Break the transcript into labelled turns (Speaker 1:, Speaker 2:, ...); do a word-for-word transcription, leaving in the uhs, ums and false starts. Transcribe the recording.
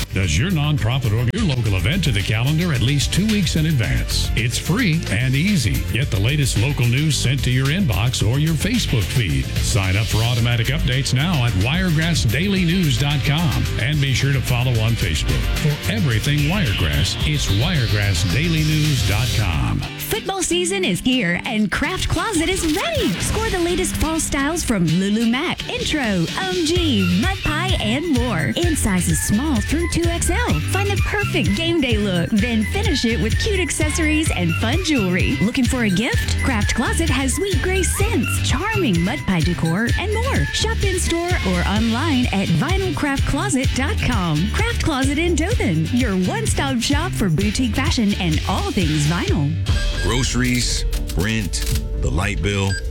Speaker 1: Does your nonprofit or your local event to the calendar at least two weeks in advance? It's free and easy. Get the latest local news sent to your inbox or your Facebook feed. Sign up for automatic updates now at wiregrass daily news dot com. And be sure to follow on Facebook. For everything Wiregrass, it's wiregrass daily news dot com.
Speaker 2: Football season is here and Craft Closet is ready. Score the latest fall styles from Lulu Mac, Intro, O M G, Mud Pie, and more. In sizes small through two X L. Find the perfect game day look, then finish it with cute accessories and fun jewelry. Looking for a gift? Craft Closet has sweet gray scents, charming mud pie decor, and more. Shop in store or online at vinyl craft closet dot com. Craft Closet in Dothan, your one-stop shop for boutique fashion and all things vinyl.
Speaker 3: Groceries, rent, the light bill.